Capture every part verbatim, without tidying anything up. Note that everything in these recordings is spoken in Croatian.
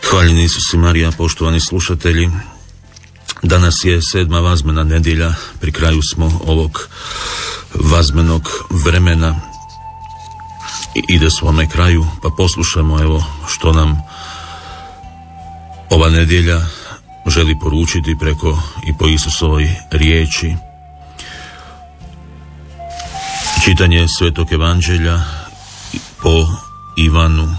Hvaljeni Isus i Marija, poštovani slušatelji. Danas je sedma vazmena nedjelja, pri kraju smo ovog vazmenog vremena. Ide svome kraju, pa poslušamo evo što nam ova nedjelja želi poručiti preko i po Isusovoj riječi. Čitanje Svetog Evanđelja po Ivanu.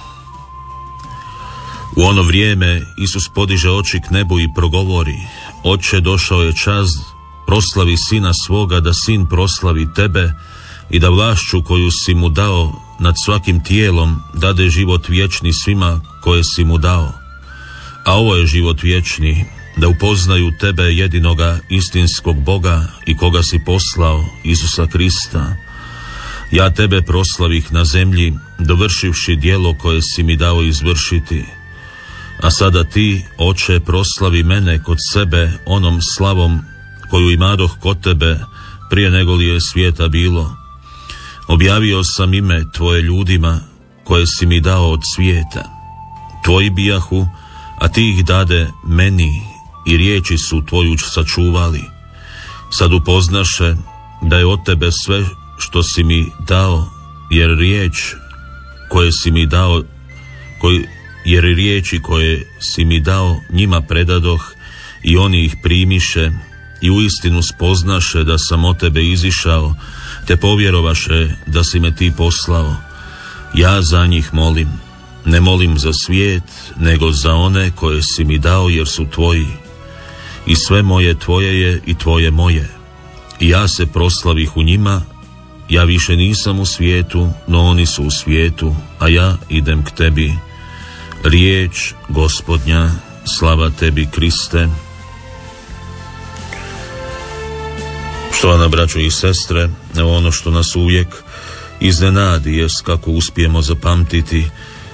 U ono vrijeme Isus podiže oči k nebu i progovori: Oče, došao je čas, proslavi sina svoga, da sin proslavi tebe i da vlašću koju si mu dao nad svakim tijelom dade život vječni svima koje si mu dao. A ovo je život vječni, da upoznaju tebe, jedinoga istinskog Boga i koga si poslao, Isusa Krista. Ja tebe proslavih na zemlji, dovršivši djelo koje si mi dao izvršiti. A sada ti, Oče, proslavi mene kod sebe onom slavom koju imadoh kod tebe prije nego li je svijeta bilo. Objavio sam ime tvoje ljudima koje si mi dao od svijeta. Tvoji bijahu, a ti ih dade meni i riječi su tvoju sačuvali. Sad upoznaše da je od tebe sve što si mi dao, jer riječ koje si mi dao, koji jer riječi koje si mi dao njima predadoh i oni ih primiše i uistinu spoznaše da sam od tebe izišao, te povjerovaše da si me ti poslao. Ja za njih molim, ne molim za svijet, nego za one koje si mi dao, jer su tvoji. I sve moje tvoje je i tvoje moje. I ja se proslavih u njima, ja više nisam u svijetu, no oni su u svijetu, a ja idem k tebi. Riječ Gospodnja, slava tebi, Kriste. Štovana braćo i sestre, evo ono što nas uvijek iznenadi jest kako uspijemo zapamtiti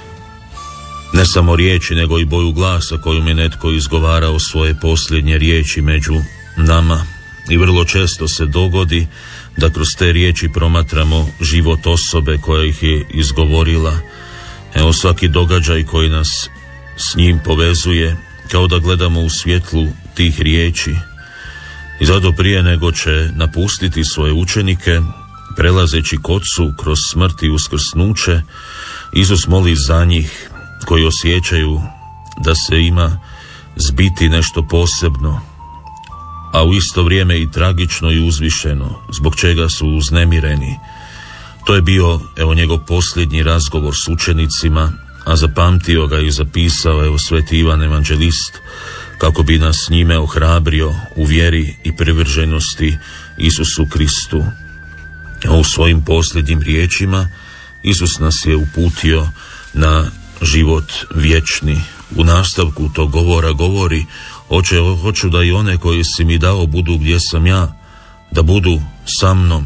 ne samo riječi, nego i boju glasa koju mi netko izgovarao svoje posljednje riječi među nama. I vrlo često se dogodi da kroz te riječi promatramo život osobe koja ih je izgovorila. Evo svaki događaj koji nas s njim povezuje, kao da gledamo u svjetlu tih riječi. I zato prije nego će napustiti svoje učenike, prelazeći k Otcu kroz smrt i uskrsnuće, Isus moli za njih koji osjećaju da se ima zbiti nešto posebno, a u isto vrijeme i tragično i uzvišeno, zbog čega su uznemireni. To je bio, evo, njegov posljednji razgovor s učenicima, a zapamtio ga i zapisao, evo, Sveti Ivan Evanđelist, kako bi nas s njime ohrabrio u vjeri i privrženosti Isusu Kristu. A u svojim posljednjim riječima Isus nas je uputio na život vječni. U nastavku tog govora govori: Oče, hoću da i one koje si mi dao budu gdje sam ja, da budu sa mnom.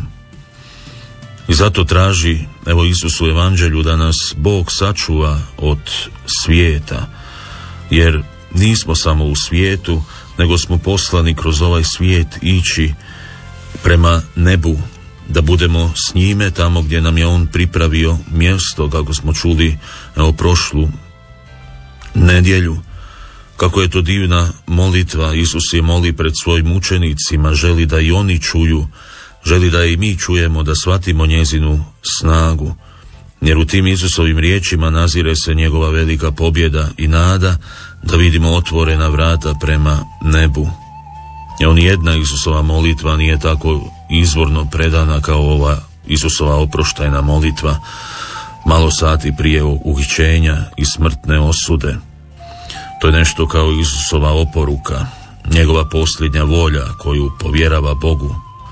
I zato traži, evo, Isus u Evanđelju da nas Bog sačuva od svijeta, jer nismo samo u svijetu, nego smo poslani kroz ovaj svijet ići prema nebu, da budemo s njime tamo gdje nam je on pripravio mjesto, kako smo čuli, evo, prošlu nedjelju. Kako je to divna molitva. Isus je moli pred svojim učenicima, želi da i oni čuju, želi da i mi čujemo, da shvatimo njezinu snagu, jer u tim Isusovim riječima nazire se njegova velika pobjeda i nada da vidimo otvorena vrata prema nebu. Evo, ni jedna Isusova molitva nije tako izvorno predana kao ova Isusova oproštajna molitva malo sati prije uhićenja i smrtne osude. To je nešto kao Isusova oporuka, njegova posljednja volja koju povjerava Bogu.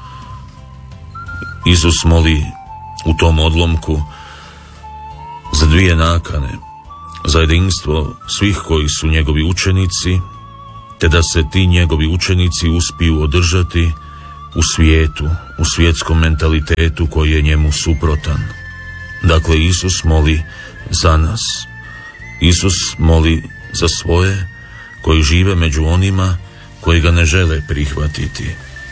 Isus moli u tom odlomku za dvije nakane: za jedinstvo svih koji su njegovi učenici, te da se ti njegovi učenici uspiju održati u svijetu, u svjetskom mentalitetu koji je njemu suprotan. Dakle, Isus moli za nas. Isus moli za svoje koji žive među onima koji ga ne žele prihvatiti.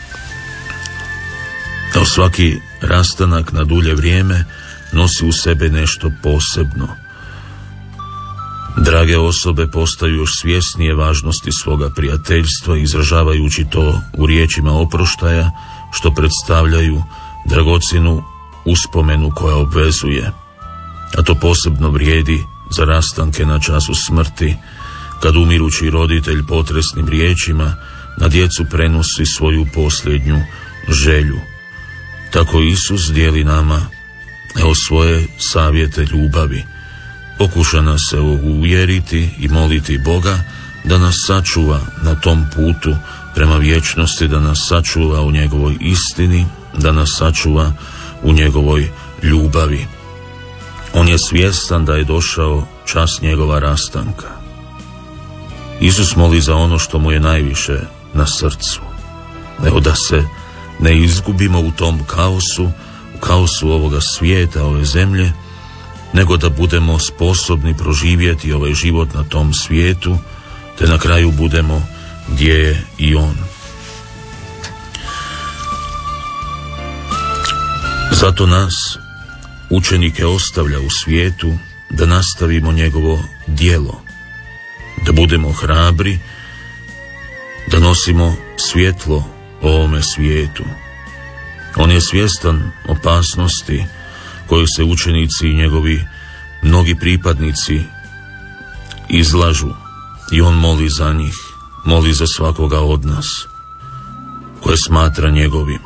Da svaki rastanak na dulje vrijeme nosi u sebe nešto posebno. Drage osobe postaju još svjesnije važnosti svoga prijateljstva, izražavajući to u riječima oproštaja, što predstavljaju dragocjenu uspomenu koja obvezuje. A to posebno vrijedi za rastanke na času smrti, kad umirući roditelj potresnim riječima na djecu prenosi svoju posljednju želju. Tako Isus dijeli nama evo svoje savjete ljubavi. Pokuša nas se uvjeriti i moliti Boga da nas sačuva na tom putu prema vječnosti, da nas sačuva u njegovoj istini, da nas sačuva u njegovoj ljubavi. On je svjestan da je došao čas njegova rastanka. Isus moli za ono što mu je najviše na srcu. Evo da se ne izgubimo u tom kaosu, u kaosu ovoga svijeta, ove zemlje, nego da budemo sposobni proživjeti ovaj život na tom svijetu, te na kraju budemo gdje je i on. Zato nas, učenike, ostavlja u svijetu da nastavimo njegovo djelo, da budemo hrabri, da nosimo svjetlo ovome svijetu. On je svjestan opasnosti koju se učenici i njegovi mnogi pripadnici izlažu i on moli za njih, moli za svakoga od nas koje smatra njegovim.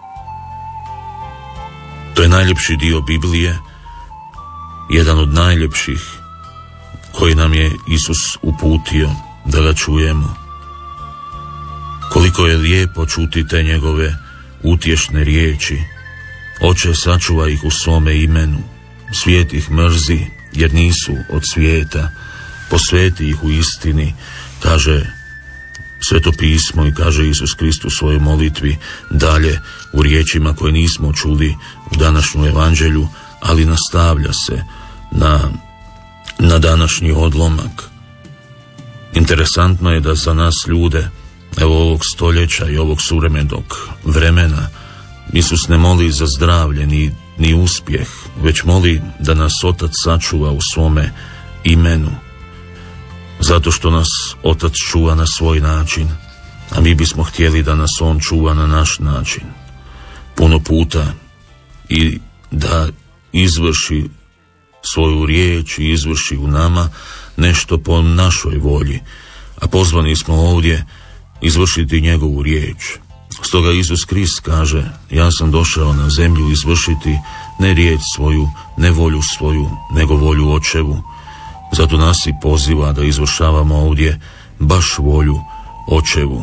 To je najljepši dio Biblije, jedan od najljepših koji nam je Isus uputio da ga čujemo. Koliko je lijepo čuti te njegove utješne riječi: Oče, sačuvaj ih u svome imenu, svijet ih mrzi jer nisu od svijeta, posveti ih u istini, kaže Sveto pismo i kaže Isus Krist u svojoj molitvi dalje u riječima koje nismo čuli u današnju evanđelju, ali nastavlja se na, na današnji odlomak. Interesantno je da za nas ljude evo ovog stoljeća i ovog suvremenog vremena Isus ne moli za zdravlje ni, ni uspjeh, već moli da nas Otac sačuva u svome imenu. Zato što nas Otac čuva na svoj način, a mi bismo htjeli da nas On čuva na naš način. Puno puta i da izvrši svoju riječ i izvrši u nama nešto po našoj volji, a pozvani smo ovdje izvršiti njegovu riječ. Stoga Isus Krist kaže: ja sam došao na zemlju izvršiti ne riječ svoju, ne volju svoju, nego volju Očevu. Zato nas i poziva da izvršavamo ovdje baš volju Očevu.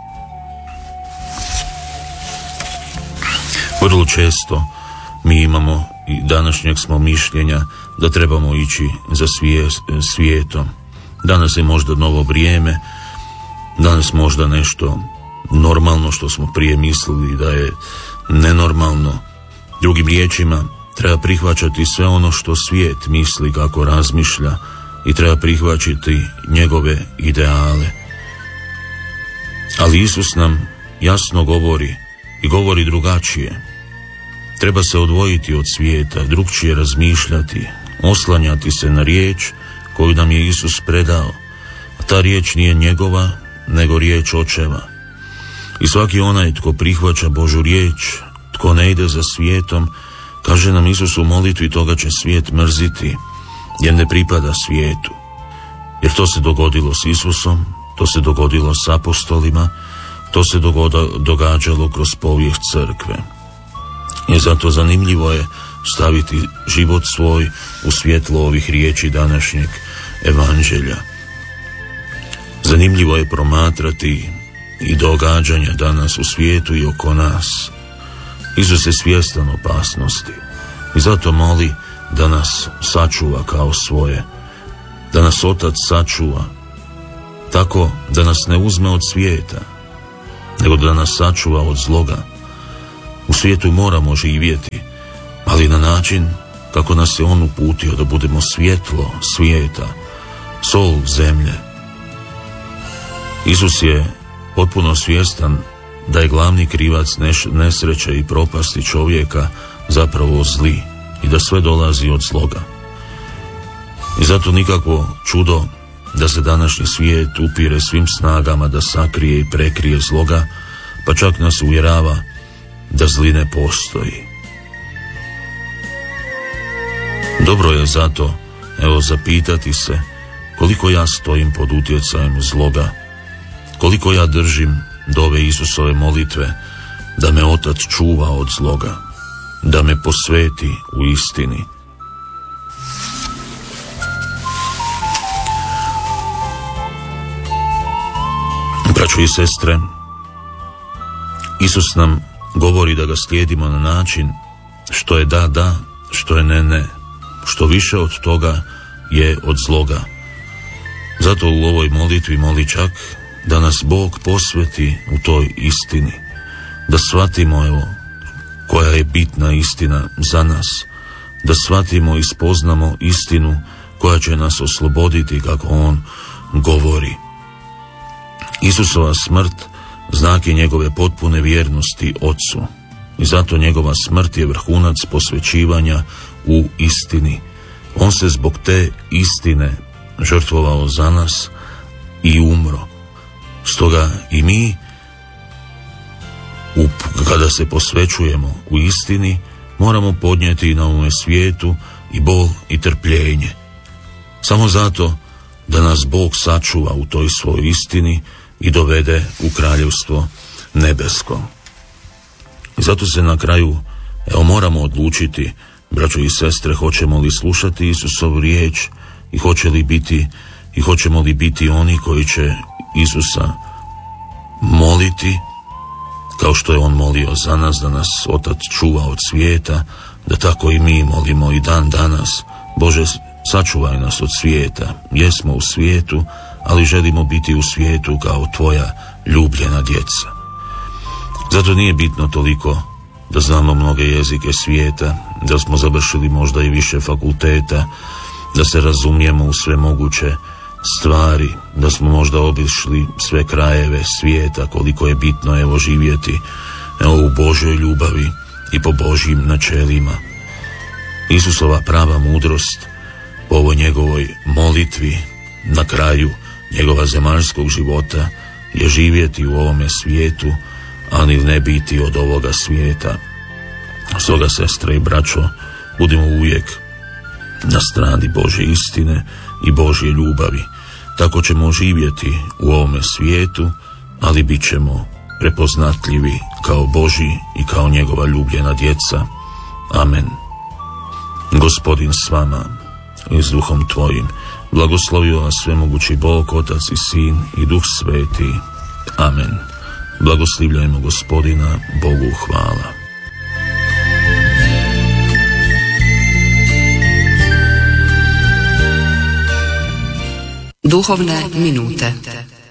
Vrlo često mi imamo i današnjeg smo mišljenja da trebamo ići za svijetom. Danas je možda novo vrijeme, danas možda nešto normalno što smo prije mislili da je nenormalno. Drugim riječima, treba prihvaćati sve ono što svijet misli kako razmišlja i treba prihvaćati njegove ideale. Ali Isus nam jasno govori i govori drugačije. Treba se odvojiti od svijeta, drukčije razmišljati, oslanjati se na riječ koju nam je Isus predao. A ta riječ nije njegova, nego riječ Očeva. I svaki onaj tko prihvaća Božju riječ, tko ne ide za svijetom, kaže nam Isus u molitvi, toga će svijet mrziti, jer ne pripada svijetu. Jer to se dogodilo s Isusom, to se dogodilo s apostolima, to se dogoda, događalo kroz povijest crkve. I zato zanimljivo je staviti život svoj u svjetlo ovih riječi današnjeg evanđelja. Zanimljivo je promatrati i događanja danas u svijetu i oko nas. Isus je svjestan opasnosti i zato moli da nas sačuva kao svoje, da nas Otac sačuva, tako da nas ne uzme od svijeta, nego da nas sačuva od zloga. U svijetu moramo živjeti, ali na način kako nas je On uputio, da budemo svjetlo svijeta, sol zemlje. Isus je potpuno svjestan da je glavni krivac nesreće i propasti čovjeka zapravo zli i da sve dolazi od zloga. I zato nikakvo čudo da se današnji svijet upire svim snagama da sakrije i prekrije zloga, pa čak nas uvjerava da zli ne postoji. Dobro je zato, evo, zapitati se koliko ja stojim pod utjecajem zloga, koliko ja držim do ove Isusove molitve da me Otac čuva od zloga, da me posveti u istini. Braćo i sestre, Isus nam govori da ga slijedimo na način što je da, da, što je ne, ne. Što više od toga je od zloga. Zato u ovoj molitvi moli čak da nas Bog posveti u toj istini, da shvatimo, evo, koja je bitna istina za nas, da shvatimo i spoznamo istinu koja će nas osloboditi, kako on govori. Isusova smrt znak je njegove potpune vjernosti Otcu i zato njegova smrt je vrhunac posvećivanja u istini. On se zbog te istine žrtvovao za nas i umro. Stoga i mi, u, kada se posvećujemo u istini, moramo podnijeti na ovome svijetu i bol i trpljenje. Samo zato da nas Bog sačuva u toj svojoj istini i dovede u kraljevstvo nebesko. I zato se na kraju, evo, moramo odlučiti, braćo i sestre, hoćemo li slušati Isusovu riječ i hoće li biti i hoćemo li biti oni koji će Isusa moliti kao što je on molio za nas, da nas Otac čuva od svijeta, da tako i mi molimo i dan danas: Bože, sačuvaj nas od svijeta. Jesmo u svijetu, ali želimo biti u svijetu kao tvoja ljubljena djeca. Zato nije bitno toliko da znamo mnoge jezike svijeta, da smo završili možda i više fakulteta, da se razumijemo u sve moguće stvari, da smo možda obišli sve krajeve svijeta. Koliko je bitno, evo, živjeti, evo, u Božjoj ljubavi i po Božjim načelima. Isusova prava mudrost po ovoj njegovoj molitvi na kraju njegova zemaljskog života je živjeti u ovome svijetu, ali ne biti od ovoga svijeta. Stoga, sestre i braćo, budimo uvijek na strani Božje istine i Božje ljubavi. Tako ćemo živjeti u ovome svijetu, ali bit ćemo prepoznatljivi kao Božji i kao njegova ljubljena djeca. Amen. Gospodin s vama i s duhom tvojim. Blagoslovio vas svemogući Bog, Otac i Sin i Duh Sveti. Amen. Blagoslivljajmo Gospodina, Bogu hvala. Duhovne minute.